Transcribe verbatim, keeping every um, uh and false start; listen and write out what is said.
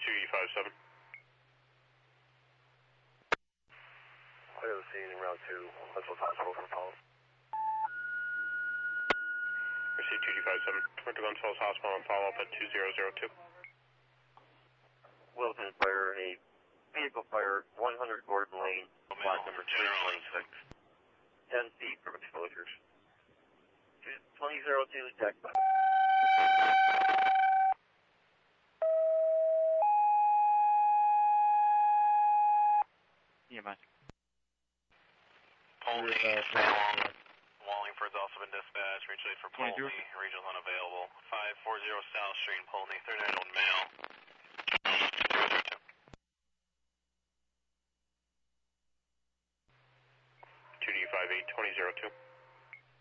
two E five seven. I have a scene in route two. That's what's hospital for follow. Received two D five seven. Went to Glens Falls Hospital and follow up at two zero zero two. Wilson Fire, a vehicle fire, one hundred Gordon Lane, block number three twenty-six. ten feet from exposures. twenty oh two, deck by. Yeah, man. Polney, uh, Wallingford's also been dispatched. Range for Polney. Regional's unavailable. five forty South Street, Polney. thirty-nine old male. two D five eight, twenty zero two.